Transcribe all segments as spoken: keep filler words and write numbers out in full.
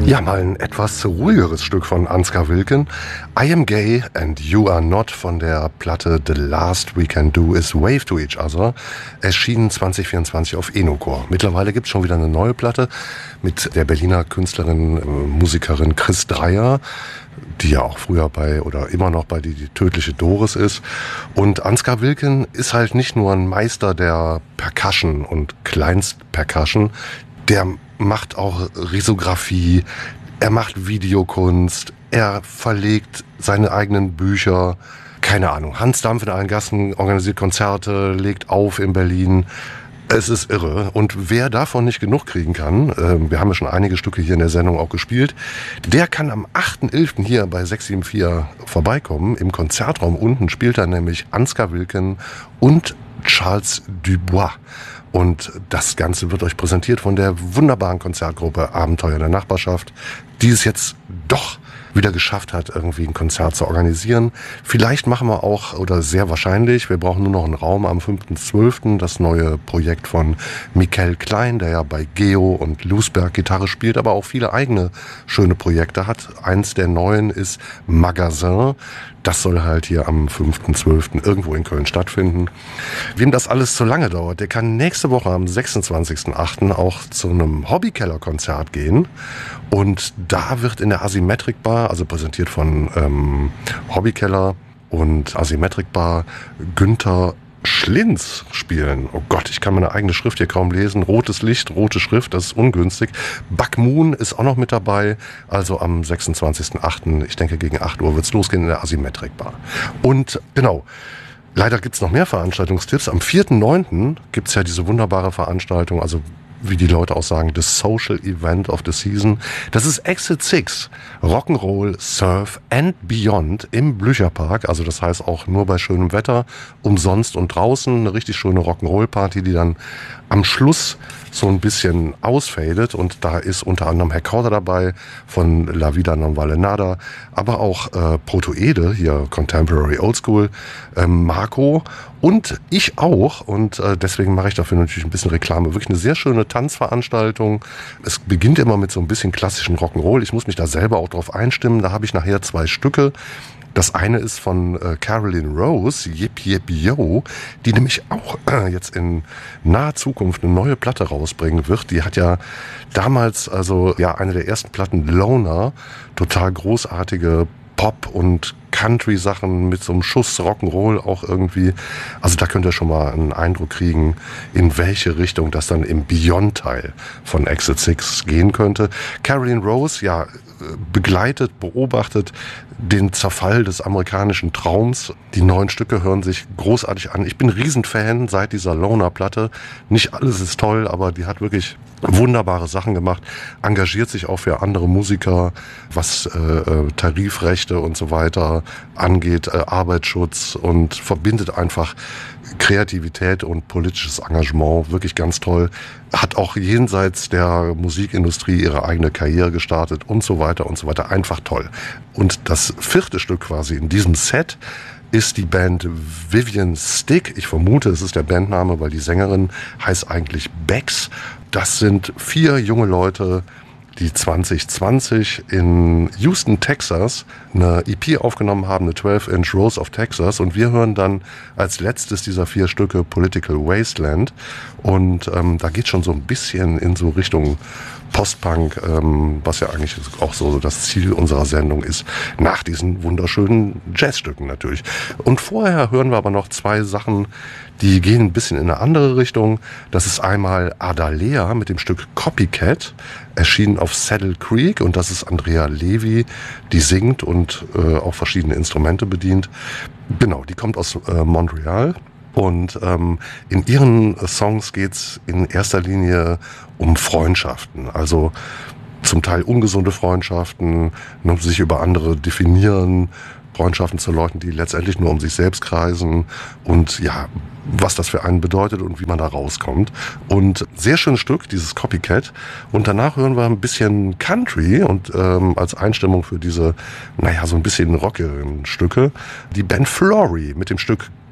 Ja, mal ein etwas ruhigeres Stück von Ansgar Wilken. I Am Gay and You Are Not von der Platte The Last We Can Do Is Wave to Each Other, erschienen zwanzig vierundzwanzig auf Enocor. Mittlerweile gibt es schon wieder eine neue Platte mit der Berliner Künstlerin, äh, Musikerin Chris Dreyer, die ja auch früher bei oder immer noch bei die, die tödliche Doris ist. Und Ansgar Wilken ist halt nicht nur ein Meister der Percussion und Kleinstpercussion, der macht auch Risografie, er macht Videokunst, er verlegt seine eigenen Bücher, keine Ahnung. Hans Dampf in allen Gassen organisiert Konzerte, legt auf in Berlin. Es ist irre. Und wer davon nicht genug kriegen kann, äh, wir haben ja schon einige Stücke hier in der Sendung auch gespielt, der kann am achten elften hier bei sechs sieben vier vorbeikommen. Im Konzertraum unten spielt er nämlich Ansgar Wilken und Charles Dubois. Und das Ganze wird euch präsentiert von der wunderbaren Konzertgruppe Abenteuer in der Nachbarschaft, die es jetzt doch wieder geschafft hat, irgendwie ein Konzert zu organisieren. Vielleicht machen wir auch, oder sehr wahrscheinlich, wir brauchen nur noch einen Raum am fünften zwölften das neue Projekt von Michael Klein, der ja bei Geo und Lousberg Gitarre spielt, aber auch viele eigene schöne Projekte hat. Eins der neuen ist Magasin. Das soll halt hier am fünften zwölften irgendwo in Köln stattfinden. Wem das alles zu lange dauert, der kann nächste Woche am sechsundzwanzigsten achten auch zu einem Hobbykeller-Konzert gehen. Und da wird in der Asymmetric Bar, also präsentiert von ähm, Hobbykeller und Asymmetric Bar, Günther Schlinz spielen. Oh Gott, ich kann meine eigene Schrift hier kaum lesen. Rotes Licht, rote Schrift, das ist ungünstig. Buck Moon ist auch noch mit dabei. Also am sechsundzwanzigsten achten ich denke gegen acht Uhr wird's losgehen in der Asymmetric Bar. Und genau, leider gibt's noch mehr Veranstaltungstipps. Am vierten neunten gibt's ja diese wunderbare Veranstaltung, also wie die Leute auch sagen, the social event of the season. Das ist Exit Six, Rock'n'Roll, Surf and Beyond im Blücherpark. Also das heißt auch nur bei schönem Wetter, umsonst und draußen. Eine richtig schöne Rock'n'Roll-Party, die dann am Schluss so ein bisschen ausfadet. Und da ist unter anderem Herr Kauder dabei von La Vida Non Vale Nada, aber auch äh, Protoede, hier Contemporary Oldschool, äh, Marco und ich auch. Und äh, deswegen mache ich dafür natürlich ein bisschen Reklame. Wirklich eine sehr schöne Tanzveranstaltung. Es beginnt immer mit so ein bisschen klassischen Rock'n'Roll. Ich muss mich da selber auch drauf einstimmen. Da habe ich nachher zwei Stücke. Das eine ist von äh, Caroline Rose, Yip Yip Yo, die nämlich auch äh, jetzt in naher Zukunft eine neue Platte rausbringen wird. Die hat ja damals, also ja, eine der ersten Platten, Loner, total großartige Pop- und Country-Sachen mit so einem Schuss Rock'n'Roll auch irgendwie. Also da könnt ihr schon mal einen Eindruck kriegen, in welche Richtung das dann im Beyond-Teil von Exit Six gehen könnte. Caroline Rose, ja, begleitet, beobachtet den Zerfall des amerikanischen Traums. Die neuen Stücke hören sich großartig an. Ich bin Riesenfan seit dieser Loner-Platte. Nicht alles ist toll, aber die hat wirklich wunderbare Sachen gemacht. Engagiert sich auch für andere Musiker, was äh, Tarifrechte und so weiter angeht, äh, Arbeitsschutz, und verbindet einfach Kreativität und politisches Engagement, wirklich ganz toll. Hat auch jenseits der Musikindustrie ihre eigene Karriere gestartet und so weiter und so weiter. Einfach toll. Und das vierte Stück quasi in diesem Set ist die Band Vivian Stick. Ich vermute, es ist der Bandname, weil die Sängerin heißt eigentlich Bex. Das sind vier junge Leute, die zwanzig zwanzig in Houston, Texas eine E P aufgenommen haben, eine zwölf Inch Rose of Texas. Und wir hören dann als letztes dieser vier Stücke Political Wasteland. Und ähm, da geht schon so ein bisschen in so Richtung Postpunk, ähm, was ja eigentlich auch so das Ziel unserer Sendung ist, nach diesen wunderschönen Jazzstücken natürlich. Und vorher hören wir aber noch zwei Sachen, die gehen ein bisschen in eine andere Richtung. Das ist einmal Adalea mit dem Stück Copycat, erschienen auf Saddle Creek, und das ist Andrea Levy, die singt und äh, auch verschiedene Instrumente bedient. Genau, die kommt aus äh, Montreal. Und ähm, in ihren Songs geht's in erster Linie um Freundschaften, also zum Teil ungesunde Freundschaften, ne, sich über andere definieren, Freundschaften zu Leuten, die letztendlich nur um sich selbst kreisen, und ja, was das für einen bedeutet und wie man da rauskommt. Und sehr schönes Stück, dieses Copycat. Und danach hören wir ein bisschen Country, und ähm, als Einstimmung für diese, naja, so ein bisschen rockigeren Stücke, die Band Flory mit dem Stück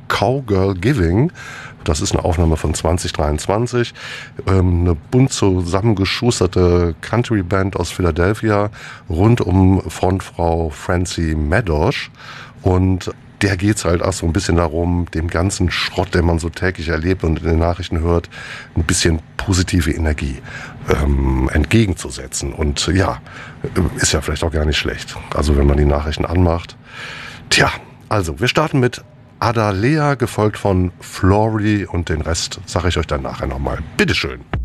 Cowgirl Giving. Das ist eine Aufnahme von zwanzig dreiundzwanzig. Ähm, eine bunt zusammengeschusterte Country-Band aus Philadelphia rund um Frontfrau Francie Maddosh. Und der geht's halt auch so ein bisschen darum, dem ganzen Schrott, den man so täglich erlebt und in den Nachrichten hört, ein bisschen positive Energie ähm, entgegenzusetzen. Und ja, ist ja vielleicht auch gar nicht schlecht. Also wenn man die Nachrichten anmacht. Tja, also wir starten mit Adalea, gefolgt von Flory, und den Rest sage ich euch dann nachher nochmal. Bitteschön.